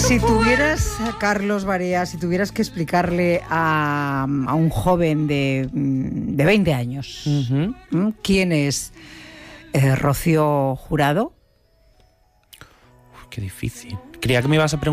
Si tuvieras, Carlos Barea, si tuvieras que explicarle a un joven de 20 años quién es Rocío Jurado. Qué difícil. Creía que me ibas a preguntar